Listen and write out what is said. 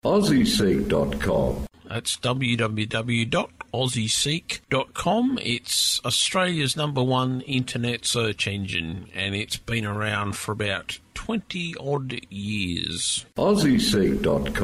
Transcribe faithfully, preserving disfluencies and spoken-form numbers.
aussie seek dot com. That's w w w dot aussie seek dot com. It's Australia's number one internet search engine, and it's been around for about twenty odd years. aussie seek dot com.